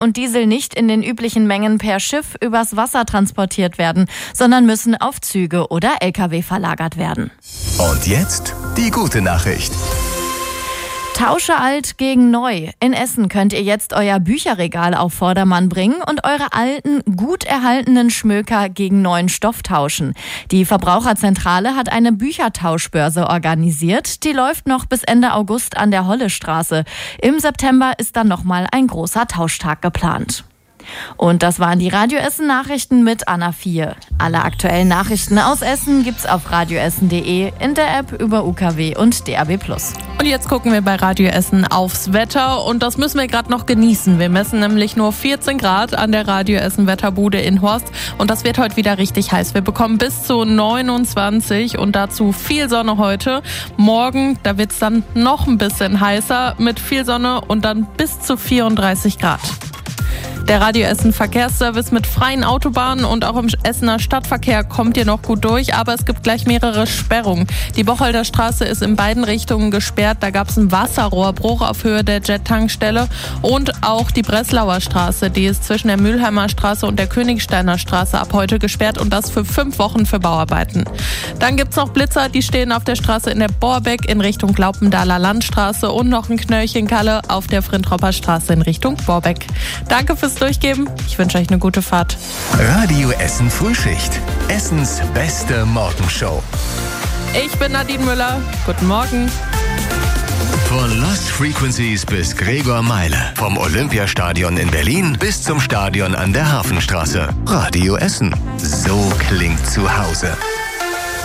und Diesel nicht in den üblichen Mengen per Schiff übers Wasser transportiert werden, sondern müssen auf Züge oder Lkw verlagert werden. Und jetzt die gute Nachricht. Tausche alt gegen neu. In Essen könnt ihr jetzt euer Bücherregal auf Vordermann bringen und eure alten, gut erhaltenen Schmöker gegen neuen Stoff tauschen. Die Verbraucherzentrale hat eine Büchertauschbörse organisiert. Die läuft noch bis Ende August an der Hollestraße. Im September ist dann nochmal ein großer Tauschtag geplant. Und das waren die Radio Essen Nachrichten mit Anna 4. Alle aktuellen Nachrichten aus Essen gibt's auf radioessen.de, in der App, über UKW und DAB+. Und jetzt gucken wir bei Radio Essen aufs Wetter und das müssen wir gerade noch genießen. Wir messen nämlich nur 14 Grad an der Radio Essen Wetterbude in Horst und das wird heute wieder richtig heiß. Wir bekommen bis zu 29 und dazu viel Sonne heute. Morgen, da wird's dann noch ein bisschen heißer mit viel Sonne und dann bis zu 34 Grad. Der Radio Essen Verkehrsservice mit freien Autobahnen und auch im Essener Stadtverkehr kommt ihr noch gut durch, aber es gibt gleich mehrere Sperrungen. Die Bocholder Straße ist in beiden Richtungen gesperrt, da gab es einen Wasserrohrbruch auf Höhe der Jet-Tankstelle und auch die Breslauer Straße, die ist zwischen der Mülheimer Straße und der Königsteiner Straße ab heute gesperrt und das für 5 Wochen für Bauarbeiten. Dann gibt's noch Blitzer, die stehen auf der Straße in der Borbeck in Richtung Glaupendaler Landstraße und noch ein Knöllchen Kalle auf der Frintropper Straße in Richtung Borbeck. Danke fürs Durchgeben. Ich wünsche euch eine gute Fahrt. Radio Essen Frühschicht. Essens beste Morgenshow. Ich bin Nadine Müller. Guten Morgen. Von Lost Frequencies bis Gregor Meile. Vom Olympiastadion in Berlin bis zum Stadion an der Hafenstraße. Radio Essen. So klingt zu Hause.